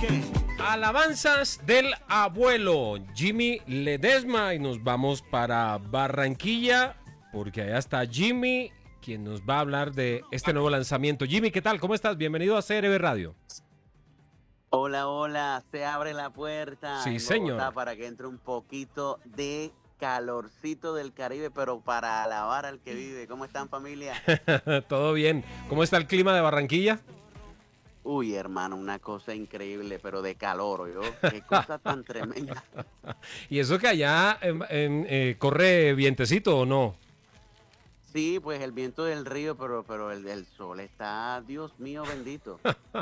Alabanzas del abuelo Jimmy Ledesma y nos vamos para Barranquilla porque allá está Jimmy quien nos va a hablar de este nuevo lanzamiento. Jimmy, ¿qué tal? ¿Cómo estás? Bienvenido a CRB Radio. Hola, hola, se abre la puerta Sí, en Bogotá señor. para que entre un poquito de calorcito del Caribe, pero para alabar al que vive. ¿Cómo están, familia? Todo bien. ¿Cómo está el clima de Barranquilla? Uy, hermano, una cosa increíble, pero de calor, ¿yo? Qué cosa tan tremenda. ¿Y eso que allá corre vientecito o no? Sí, pues el viento del río, pero el sol está, Dios mío, bendito.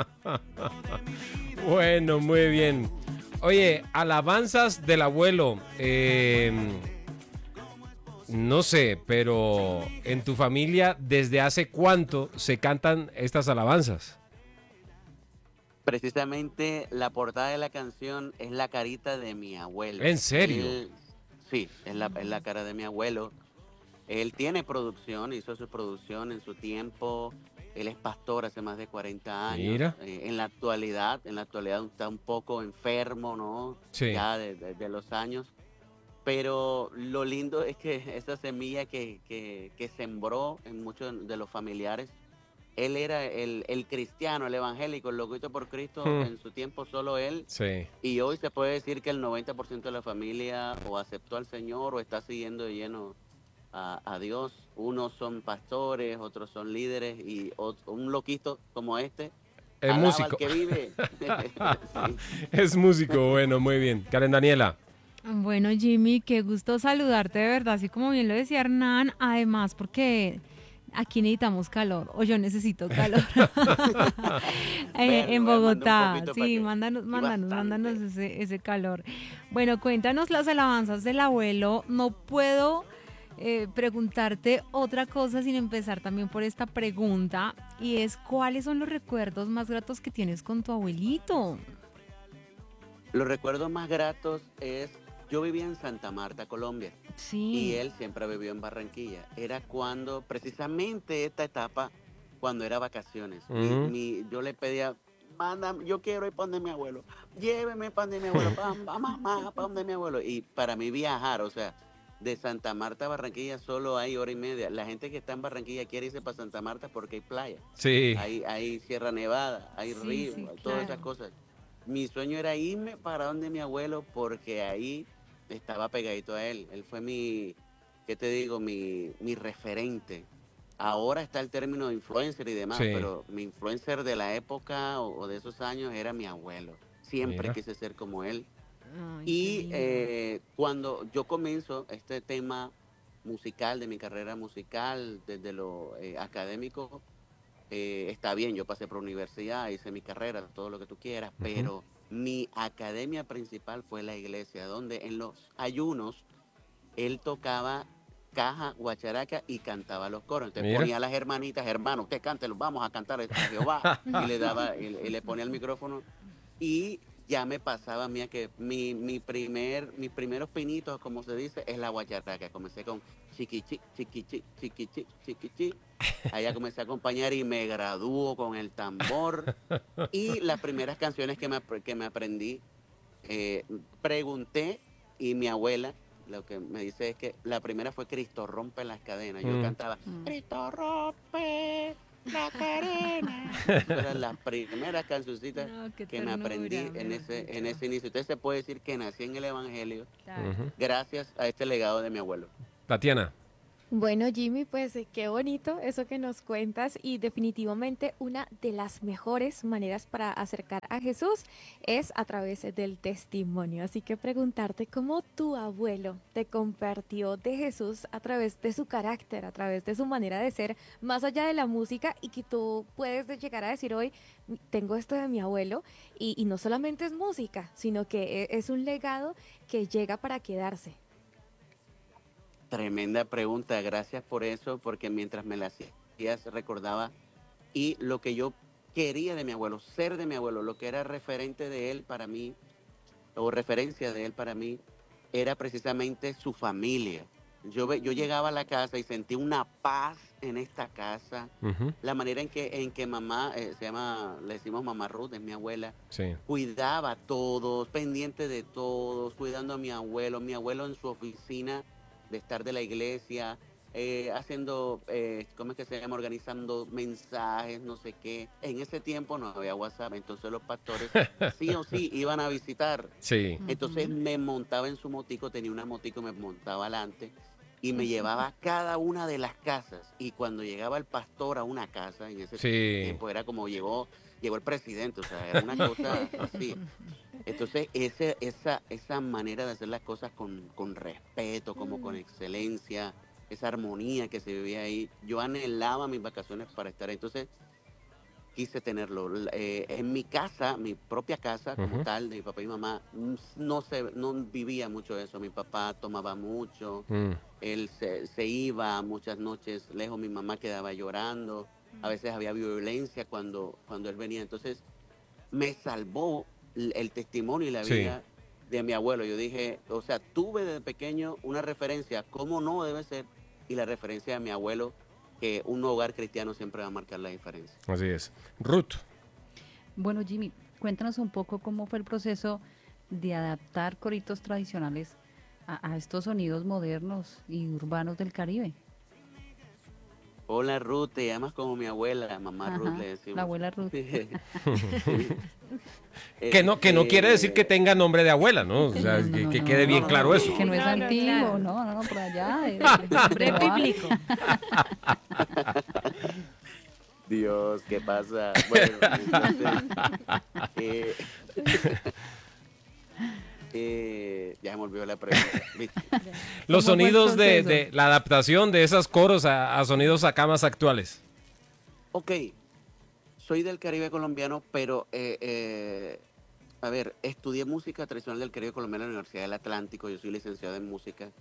Bueno, muy bien. Oye, alabanzas del abuelo. No sé, pero en tu familia, ¿desde hace cuánto se cantan estas alabanzas? Precisamente la portada de la canción es la carita de mi abuelo. ¿En serio? Sí, es la cara de mi abuelo. Él tiene producción, hizo su producción en su tiempo. Él es pastor hace más de 40 años. Mira. En la actualidad está un poco enfermo, ¿no? Sí. Ya de los años. Pero lo lindo es que esa semilla que sembró en muchos de los familiares, él era el cristiano, el evangélico, el loquito por Cristo, Hmm, en su tiempo solo él. sí. Y hoy se puede decir que el 90% de la familia o aceptó al Señor o está siguiendo de lleno a Dios. Unos son pastores, otros son líderes y un loquito como este Es alaba al músico. que vive. Sí. Es músico, bueno, muy bien. Karen Daniela. Bueno, Jimmy, qué gusto saludarte de verdad, así como bien lo decía Hernán, además porque aquí necesitamos calor, o yo necesito calor. Vea, le En voy a mandar un Bogotá, poquito para sí, que... mándanos, Y mándanos, mándanos bastante. ese calor. Bueno, cuéntanos las alabanzas del abuelo. No puedo preguntarte otra cosa sin empezar también por esta pregunta, y es, ¿cuáles son los recuerdos más gratos que tienes con tu abuelito? Los recuerdos más gratos es, yo vivía en Santa Marta, Colombia, y Sí. él siempre vivió en Barranquilla. Era cuando, precisamente esta etapa, cuando era vacaciones, Ujú. yo le pedía, manda, yo quiero ir para donde mi abuelo, lléveme para donde mi abuelo, mamá, para donde mi abuelo. Y para mí viajar, o sea, de Santa Marta a Barranquilla solo hay hora y media. La gente que está en Barranquilla quiere irse para Santa Marta porque hay playa, Sí. hay Sierra Nevada, hay Sí, río, sí, todas esas claro. cosas. Mi sueño era irme para donde mi abuelo porque ahí estaba pegadito a él. Él fue ¿qué te digo? Mi referente. Ahora está el término de influencer y demás, Sí. pero mi influencer de la época o de esos años era mi abuelo. Siempre Mira. quise ser como él. Ay, qué Y lindo. cuando yo comienzo este tema musical, de mi carrera musical, desde lo académico, está bien, yo pasé por universidad, hice mi carrera, todo lo que tú quieras, Ujú. pero mi academia principal fue la iglesia, donde en los ayunos él tocaba caja, guacharaca y cantaba los coros. Entonces Mira. ponía a las hermanitas, hermano, usted cántelo, vamos a cantar a Jehová, y le daba, y le ponía el micrófono y ya me pasaba a mí a que mis primeros pinitos, como se dice, es la guacharaca. Comencé con chiquichi, chiquichi, chiquichi, chiquichi. Allá comencé a acompañar y me graduó con el tambor. Y las primeras canciones que me aprendí, eh, pregunté y mi abuela lo que me dice es que la primera fue Cristo rompe las cadenas. Yo Mm. cantaba, Mm. Cristo rompe la cadena. Esas eran las primeras cancioncitas No, qué que me ternura, aprendí mejor en dicho. ese inicio. Entonces se puede decir que nací en el Evangelio Claro. Ujú. gracias a este legado de mi abuelo. Tatiana. Bueno, Jimmy, pues qué bonito eso que nos cuentas y definitivamente una de las mejores maneras para acercar a Jesús es a través del testimonio. Así que preguntarte cómo tu abuelo te compartió de Jesús a través de su carácter, a través de su manera de ser, más allá de la música y que tú puedes llegar a decir hoy, tengo esto de mi abuelo y no solamente es música, sino que es un legado que llega para quedarse. Tremenda pregunta, gracias por eso, porque mientras me la hacías recordaba y lo que yo quería de mi abuelo, ser de mi abuelo, lo que era referente de él para mí, o referencia de él para mí, era precisamente su familia. yo llegaba a la casa y sentí una paz en esta casa. Ujú. La manera en que mamá, le decimos mamá Ruth, es mi abuela, Sí. cuidaba a todos, pendiente de todos, cuidando a mi abuelo en su oficina de estar de la iglesia, haciendo, ¿cómo es que se llama? Organizando mensajes, no sé qué. En ese tiempo no había WhatsApp, entonces los pastores sí o sí iban a visitar. Sí. Entonces Ujú. me montaba en su motico, tenía una motico, me montaba adelante y me llevaba a cada una de las casas. Y cuando llegaba el pastor a una casa, en ese Sí. tiempo era como llegó el presidente, o sea, era una cosa así. Entonces, esa manera de hacer las cosas con respeto, como con excelencia, esa armonía que se vivía ahí, yo anhelaba mis vacaciones para estar ahí. Entonces, quise tenerlo. En mi casa, mi propia casa como Ujú. tal, de mi papá y mamá, no vivía mucho eso. Mi papá tomaba mucho, Mm. él se iba muchas noches lejos, mi mamá quedaba llorando, a veces había violencia cuando él venía. Entonces, me salvó el testimonio y la Sí. vida de mi abuelo. Yo dije, o sea, tuve desde pequeño una referencia, cómo no debe ser, y la referencia de mi abuelo, que un hogar cristiano siempre va a marcar la diferencia. Así es. Ruth. Bueno, Jimmy, cuéntanos un poco cómo fue el proceso de adaptar coritos tradicionales a estos sonidos modernos y urbanos del Caribe. Hola Ruth, te llamas como mi abuela, mamá Ruth Ajá, le la decimos. abuela Ruth. Sí. Que no quiere decir que tenga nombre de abuela, ¿no? O sea, No, no, no, que quede no, bien No, no, claro no, eso. que no es No, no, antiguo, claro. no, por allá, Nombre Noah. bíblico. Dios, ¿qué pasa? Bueno, entonces, eh, ya me olvidó la pregunta, ¿viste? Los ¿Cómo fue el sonidos de, proceso? de la adaptación de esas coros a sonidos acá más actuales. Ok, soy del Caribe colombiano, pero, a ver, estudié música tradicional del Caribe colombiano en la Universidad del Atlántico, yo soy licenciado en música.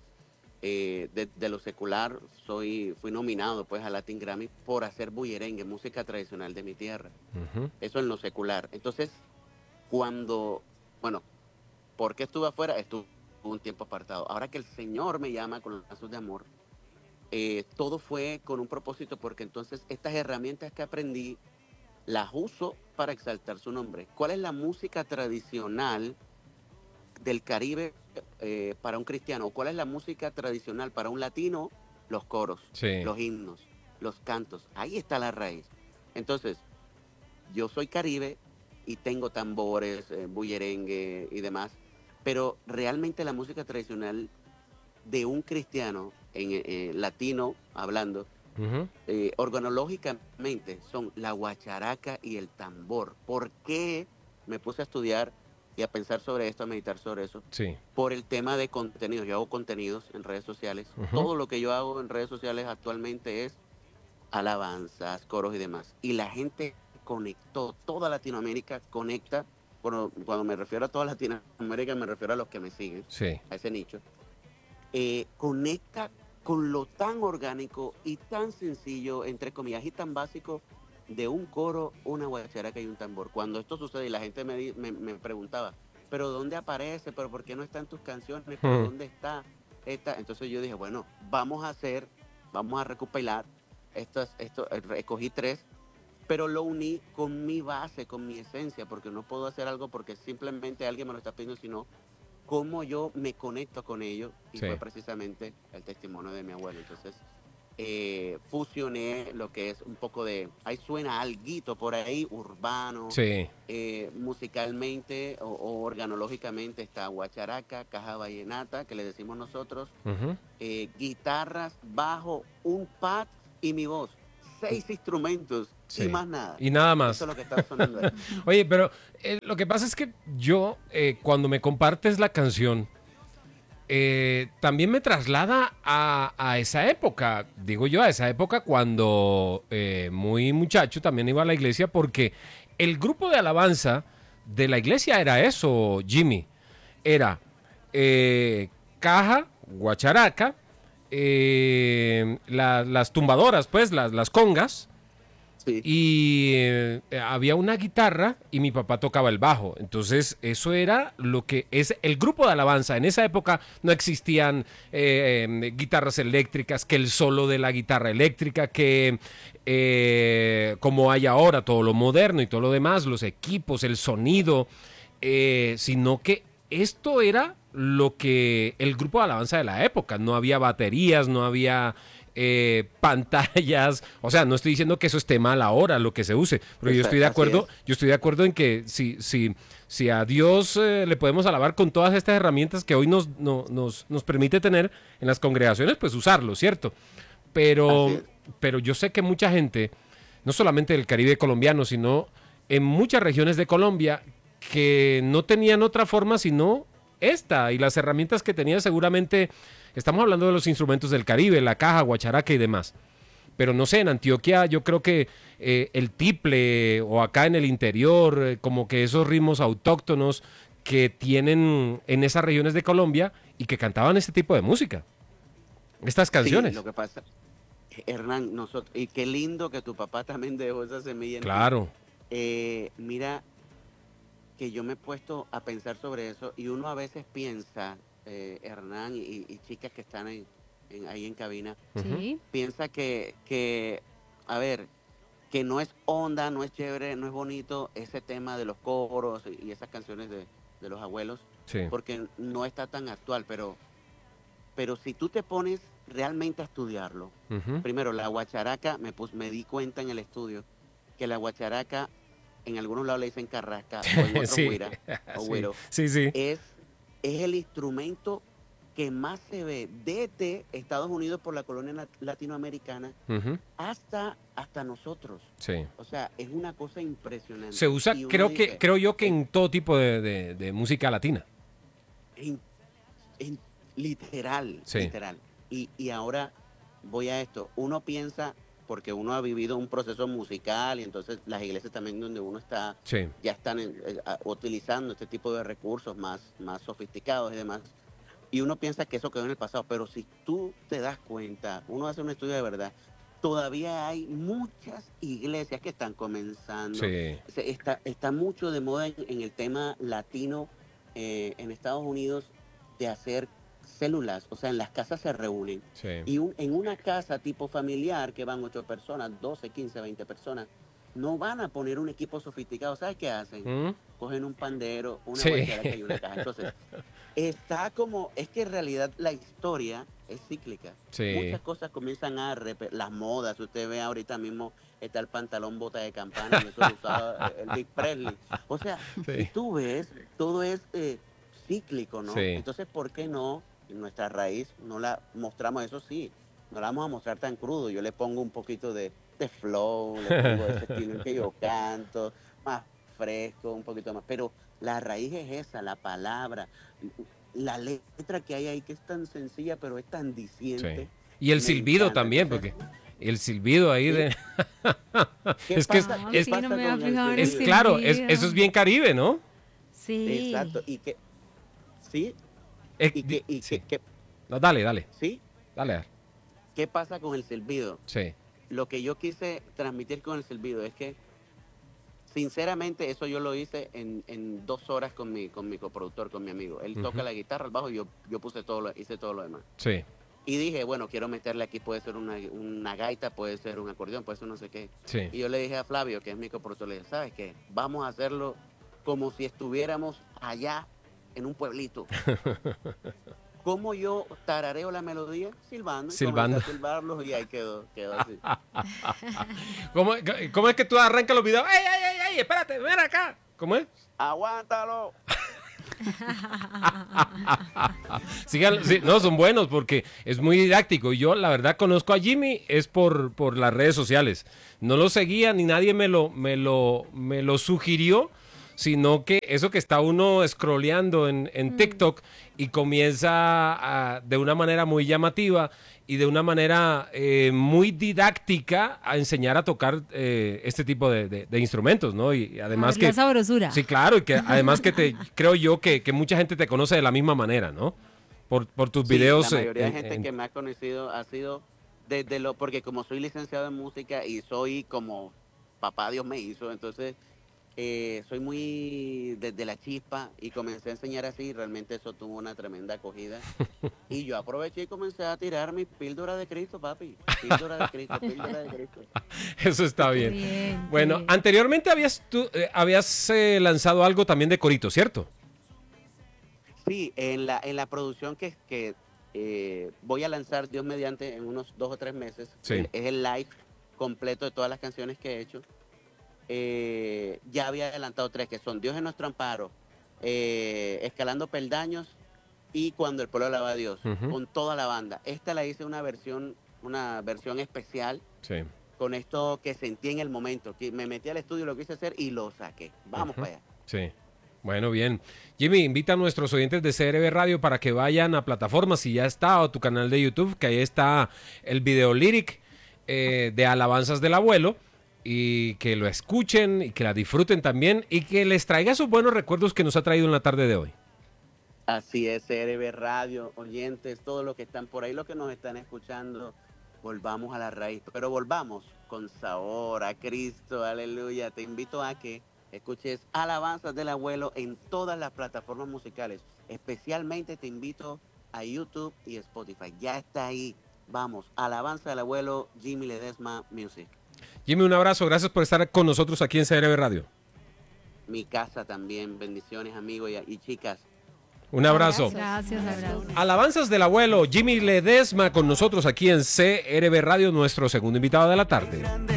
De lo secular, fui nominado pues a Latin Grammy por hacer bullerengue, música tradicional de mi tierra. Ujú. Eso en lo secular. Entonces, cuando, bueno, ¿por qué estuve afuera? Estuve un tiempo apartado. Ahora que el Señor me llama con los lazos de amor, todo fue con un propósito, porque entonces estas herramientas que aprendí las uso para exaltar su nombre. ¿Cuál es la música tradicional del Caribe para un cristiano? ¿Cuál es la música tradicional para un latino? Los coros, Sí. los himnos, los cantos. Ahí está la raíz. Entonces, yo soy Caribe y tengo tambores, bullerengue y demás, pero realmente la música tradicional de un cristiano latino hablando, Ujú. organológicamente son la guacharaca y el tambor. ¿Por qué me puse a estudiar y a pensar sobre esto, a meditar sobre eso? Sí. Por el tema de contenidos. Yo hago contenidos en redes sociales. Ujú. Todo lo que yo hago en redes sociales actualmente es alabanzas, coros y demás. Y la gente conectó, toda Latinoamérica conecta. Cuando me refiero a toda Latinoamérica, me refiero a los que me siguen, Sí. a ese nicho. Conecta con lo tan orgánico y tan sencillo, entre comillas, y tan básico de un coro, una guacharaca y un tambor. Cuando esto sucede y la gente me preguntaba, ¿pero dónde aparece? ¿Pero por qué no está en tus canciones? ¿Pero Mm. dónde está esta? Entonces yo dije, bueno, vamos a recopilar escogí tres, pero lo uní con mi base, con mi esencia, porque no puedo hacer algo porque simplemente alguien me lo está pidiendo, sino cómo yo me conecto con ellos, y Sí. fue precisamente el testimonio de mi abuelo. Entonces, fusioné lo que es un poco de, ahí suena alguito por ahí, urbano, Sí. musicalmente o organológicamente está guacharaca, caja vallenata, que le decimos nosotros, Ujú. guitarras, bajo, un pad y mi voz. 6 instrumentos y Sí. más nada. Y nada Eso más. es lo que está sonando ahí. Oye, pero lo que pasa es que yo, cuando me compartes la canción, también me traslada a esa época, digo yo, a esa época cuando muy muchacho también iba a la iglesia, porque el grupo de alabanza de la iglesia era eso, Jimmy. Era caja, guacharaca, las tumbadoras, pues, las congas, Sí. y había una guitarra y mi papá tocaba el bajo. Entonces eso era lo que es el grupo de alabanza. En esa época no existían guitarras eléctricas, que el solo de la guitarra eléctrica, que como hay ahora todo lo moderno y todo lo demás, los equipos, el sonido, sino que esto era lo que el grupo de alabanza de la época. No había baterías, no había pantallas. O sea, no estoy diciendo que eso esté mal ahora, lo que se use, pero yo estoy de acuerdo, en que si a Dios le podemos alabar con todas estas herramientas que hoy nos permite tener en las congregaciones, pues usarlo, ¿cierto? Pero yo sé que mucha gente, no solamente del Caribe colombiano, sino en muchas regiones de Colombia, que no tenían otra forma sino esta, y las herramientas que tenían seguramente, estamos hablando de los instrumentos del Caribe, la caja, guacharaca y demás. Pero no sé, en Antioquia yo creo que el tiple, o acá en el interior, como que esos ritmos autóctonos que tienen en esas regiones de Colombia y que cantaban este tipo de música, estas canciones. Sí, lo que pasa, Hernán, y qué lindo que tu papá también dejó esa semilla en ti. Claro. Mira, que yo me he puesto a pensar sobre eso, y uno a veces piensa, Hernán y chicas que están ahí en cabina, Sí. piensa que, a ver, que no es onda, no es chévere, no es bonito ese tema de los coros y esas canciones de los abuelos, Sí. porque no está tan actual, pero si tú te pones realmente a estudiarlo, Ujú. primero la guacharaca, me di cuenta en el estudio que la guacharaca en algunos lados le dicen carrasca, o en otros Sí. güira, o Sí. güiro, Sí. es el instrumento que más se ve desde Estados Unidos por la colonia latinoamericana Ujú. hasta nosotros. Sí. O sea, es una cosa impresionante. Se usa, Y uno creo yo que "Eh, en todo tipo de música latina. en- literal, Sí. literal. Y ahora voy a esto. Uno piensa, porque uno ha vivido un proceso musical, y entonces las iglesias también donde uno está, Sí. ya están utilizando este tipo de recursos más sofisticados y demás. Y uno piensa que eso quedó en el pasado, pero si tú te das cuenta, uno hace un estudio de verdad, todavía hay muchas iglesias que están comenzando. Sí. Está mucho de moda en el tema latino en Estados Unidos, de hacer células, o sea, en las casas se reúnen. Sí. Y en una casa tipo familiar, que van 8 personas, 12, 15, 20 personas, no van a poner un equipo sofisticado. ¿Sabes qué hacen? ¿Mm? Cogen un pandero, una Sí. guacharaca y una caja. Entonces, es que en realidad la historia es cíclica. Sí. Muchas cosas comienzan las modas. Usted ve ahorita mismo está el pantalón bota de campana, y eso lo usaba el Big Presley. O sea, Sí. si tú ves, todo es cíclico, ¿no? Sí. Entonces, ¿por qué no? En nuestra raíz no la mostramos, eso sí, no la vamos a mostrar tan crudo. Yo le pongo un poquito de flow, le pongo ese estilo en que yo canto, más fresco, un poquito más. Pero la raíz es esa, la palabra, la letra que hay ahí, que es tan sencilla, pero es tan diciente. Sí. Y el Me silbido encanta. también, Entonces, porque el silbido ahí de... ¿qué es que pasa? Ah, ¿Qué sí, pasa no me había con el fijado en es el silbido? claro, silbido. eso es bien Caribe, ¿no? Sí. Exacto, y que, sí, Eh, sí. No, dale. sí, Dale. ¿qué pasa con el silbido? Sí. Lo que yo quise transmitir con el silbido es que, sinceramente, eso yo lo hice en 2 horas con mi coproductor, con mi amigo. Él toca Ujú. la guitarra, el bajo, y yo hice todo lo demás. Sí. Y dije, bueno, quiero meterle aquí, puede ser una gaita, puede ser un acordeón, puede ser no sé qué. Sí. Y yo le dije a Flavio, que es mi coproductor, le dije, ¿sabes qué? Vamos a hacerlo como si estuviéramos allá en un pueblito. ¿Cómo yo tarareo la melodía? Silbando. Silbando. Y comencé a silbarlos, y ahí quedó así. ¿Cómo es que tú arrancas los videos? ¡Ey! Espérate, ven acá. ¿Cómo es? ¡Aguántalo! Sí, no, son buenos porque es muy didáctico. Yo, la verdad, conozco a Jimmy es por las redes sociales. No lo seguía ni nadie me lo sugirió, sino que eso que está uno scrolleando en TikTok y comienza de una manera muy llamativa y de una manera muy didáctica a enseñar a tocar este tipo de instrumentos, ¿no? Y además La sabrosura. Sí, claro, y que además creo yo que mucha gente te conoce de la misma manera, ¿no? Por tus Sí, videos. la mayoría de gente que me ha conocido ha sido porque como soy licenciado en música y soy como papá Dios me hizo, entonces soy muy desde la chispa y comencé a enseñar así, realmente eso tuvo una tremenda acogida y yo aproveché y comencé a tirar mi píldora de Cristo, papi, píldora de Cristo, píldora de Cristo. Eso está Qué bien. bien, qué Bueno, bien. anteriormente habías lanzado algo también de corito, ¿cierto? Sí, en la producción que voy a lanzar, Dios mediante, en unos 2 o 3 meses, Sí. es el live completo de todas las canciones que he hecho. Ya había adelantado 3, que son Dios es nuestro amparo, Escalando peldaños y Cuando el pueblo alaba a Dios, Ujú. con toda la banda. Esta la hice una versión especial, Sí. con esto que sentí en el momento, que me metí al estudio, lo quise hacer y lo saqué. Vamos Ujú. para allá. Sí. Bueno, bien. Jimmy, invita a nuestros oyentes de CRB Radio para que vayan a plataformas, si ya está, o tu canal de YouTube, que ahí está el video lyric de Alabanzas del Abuelo, y que lo escuchen y que la disfruten también y que les traiga esos buenos recuerdos que nos ha traído en la tarde de hoy. Así es, CRB Radio, oyentes, todos los que están por ahí, los que nos están escuchando, volvamos a la raíz, pero volvamos con sabor a Cristo, aleluya. Te invito a que escuches Alabanzas del Abuelo en todas las plataformas musicales. Especialmente te invito a YouTube y Spotify. Ya está ahí. Vamos, Alabanza del Abuelo, Jimmy Ledesma Music. Jimmy, un abrazo. Gracias por estar con nosotros aquí en CRB Radio. Mi casa también. Bendiciones, amigos y chicas. Un abrazo. Gracias, abrazo. Alabanzas del Abuelo, Jimmy Ledesma con nosotros aquí en CRB Radio, nuestro segundo invitado de la tarde.